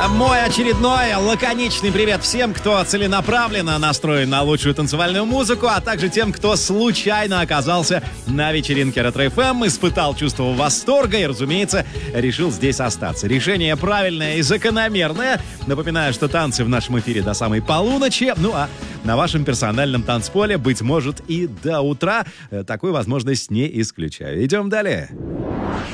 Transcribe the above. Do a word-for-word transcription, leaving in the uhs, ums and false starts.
Мой очередной лаконичный привет всем, кто целенаправленно настроен на лучшую танцевальную музыку, а также тем, кто случайно оказался на вечеринке Ретро-эф эм, испытал чувство восторга и, разумеется, решил здесь остаться. Решение правильное и закономерное. Напоминаю, что танцы в нашем эфире до самой полуночи. Ну а на вашем персональном танцполе, быть может, и до утра. Такую возможность не исключаю. Идем далее.